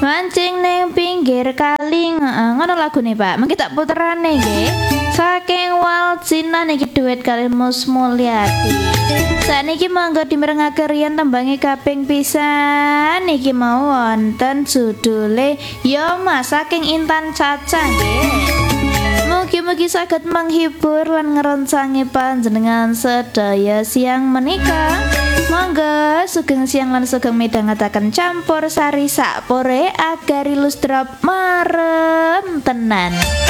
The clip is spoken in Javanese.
Mancing ning pinggir kali ngono lagune Pak. Mengki tak puterane nggih. Saking Walcina niki duet kali Mus Mulyadi. Sakniki monggo dimirengake riyen tembange kaping pisan niki mau wonten judule Yo Mas saking Intan Caca nggih. Mugi-mugi saged menghibur lan ngeroncangi panjenengan sedaya siang menika. Monggo sugeng siang lan sugeng midhangetaken campur sari sakpore agar ilus drop marem tenan.